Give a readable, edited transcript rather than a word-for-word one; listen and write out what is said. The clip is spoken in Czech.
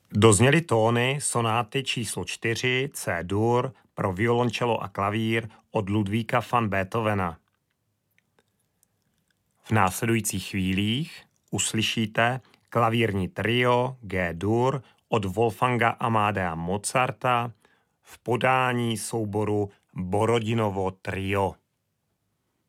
Dozněly tóny sonáty číslo 4 C-dur pro violončelo a klavír od Ludvíka van Beethovena. V následujících chvílích uslyšíte klavírní trio G-dur od Wolfganga Amadea Mozarta v podání souboru Borodinovo trio.